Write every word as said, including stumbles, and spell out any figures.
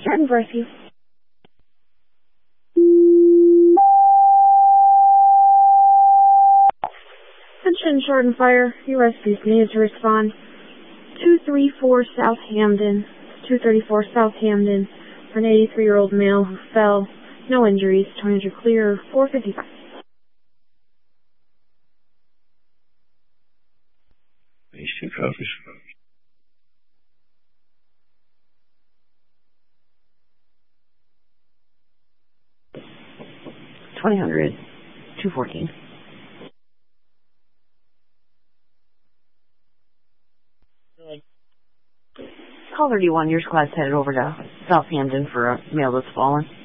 Starting for rescue. Attention, short and fire. Your rescues needed to respond. two thirty-four South Hamden. two thirty-four South Hamden. For an eighty-three-year-old male who fell. No injuries. twenty hundred clear. four fifty-five. These two copies. twenty hundred. two fourteen. Call thirty-one, your squad's headed over to South Hamden for a male that's fallen.